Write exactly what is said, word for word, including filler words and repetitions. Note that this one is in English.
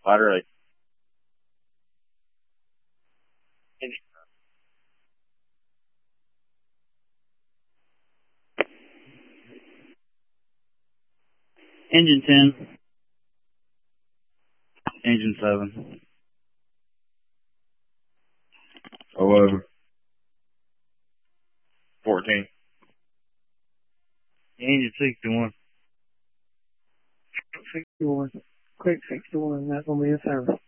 Moderate. Engine ten. Engine seven. eleven. fourteen. Engine sixty-one. sixty-one. Quick sixty-one. That's going to be a service.